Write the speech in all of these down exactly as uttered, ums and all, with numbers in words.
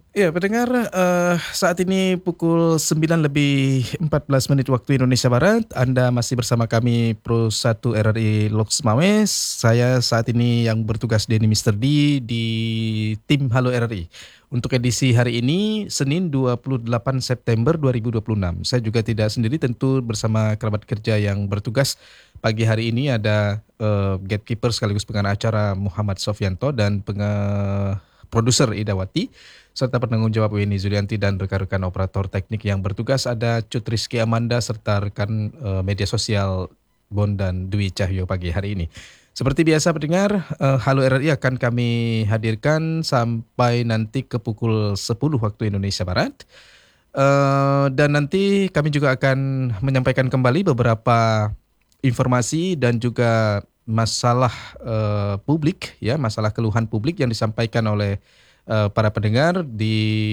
Ya, pendengar, eh, saat ini pukul sembilan lebih empat belas menit waktu Indonesia Barat. Anda masih bersama kami Pro satu R R I Loks Mawes. Saya saat ini yang bertugas Denny Mister D di tim Halo R R I. Untuk edisi hari ini, Senin dua puluh delapan September dua ribu dua puluh enam. Saya juga tidak sendiri, tentu bersama kerabat kerja yang bertugas. Pagi hari ini ada eh, gatekeeper sekaligus pengarah acara Muhammad Sofyanto dan penge- produser Idawati, serta penanggung jawab Weni Zulianti dan rekan-rekan operator teknik yang bertugas ada Cut Rizky Amanda serta rekan eh, media sosial Bon dan Dwi Cahyo pagi hari ini. Seperti biasa pendengar, eh, Halo R R I akan kami hadirkan sampai nanti ke pukul sepuluh waktu Indonesia Barat. Eh, dan nanti kami juga akan menyampaikan kembali beberapa informasi dan juga masalah eh, publik, ya, masalah keluhan publik yang disampaikan oleh eh, para pendengar di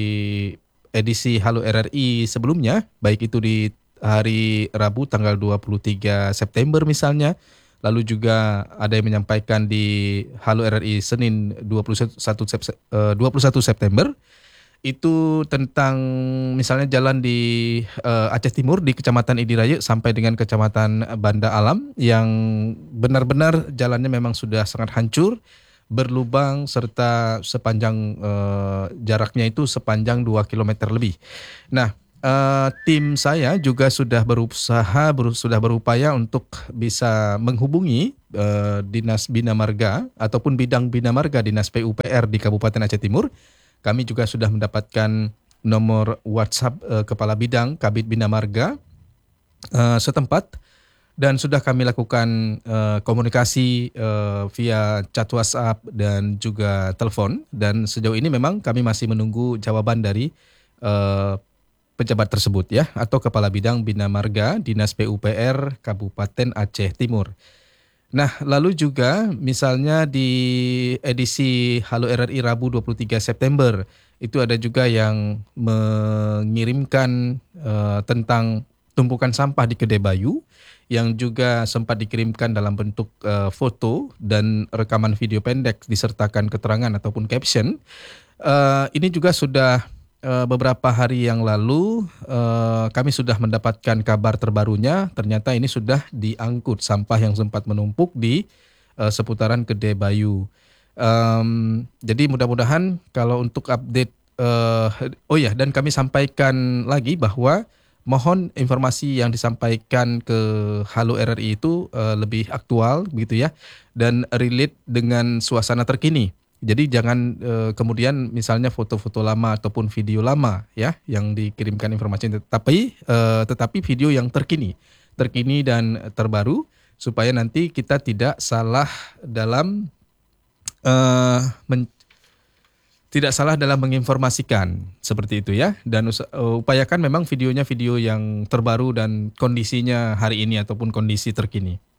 edisi Halo R R I sebelumnya, baik itu di hari Rabu tanggal dua puluh tiga September misalnya, lalu juga ada yang menyampaikan di Halo R R I Senin dua puluh satu Sep- eh, dua puluh satu September, itu tentang misalnya jalan di eh, Aceh Timur di Kecamatan Idiraya sampai dengan Kecamatan Banda Alam yang benar-benar jalannya memang sudah sangat hancur, berlubang serta sepanjang eh, jaraknya itu sepanjang dua kilometer lebih. Nah, eh, tim saya juga sudah berusaha beru- sudah berupaya untuk bisa menghubungi eh, Dinas Bina Marga ataupun bidang Bina Marga Dinas P U P R di Kabupaten Aceh Timur. Kami juga sudah mendapatkan nomor WhatsApp eh, Kepala Bidang Kabid Bina Marga eh, setempat dan sudah kami lakukan eh, komunikasi eh, via chat WhatsApp dan juga telepon, dan sejauh ini memang kami masih menunggu jawaban dari eh, pejabat tersebut, ya, atau Kepala Bidang Bina Marga Dinas P U P R Kabupaten Aceh Timur. Nah, lalu juga misalnya di edisi Halo R R I Rabu dua puluh tiga September, itu ada juga yang mengirimkan eh, tentang tumpukan sampah di Kedai Bayu yang juga sempat dikirimkan dalam bentuk eh, foto dan rekaman video pendek disertakan keterangan ataupun caption. Eh, ini juga sudah eh, beberapa hari yang lalu eh, kami sudah mendapatkan kabar terbarunya. Ternyata ini sudah diangkut sampah yang sempat menumpuk di eh, seputaran Kedai Bayu. Em, jadi mudah-mudahan kalau untuk update, eh, oh ya, dan kami sampaikan lagi bahwa mohon informasi yang disampaikan ke Halo R R I itu eh, lebih aktual begitu ya, dan relate dengan suasana terkini. Jadi jangan eh, kemudian misalnya foto-foto lama ataupun video lama, ya, yang dikirimkan informasi, tetapi eh, tetapi video yang terkini, terkini dan terbaru, supaya nanti kita tidak salah dalam eh, men- tidak salah dalam menginformasikan seperti itu, ya, dan us- eh, upayakan memang videonya video yang terbaru dan kondisinya hari ini ataupun kondisi terkini.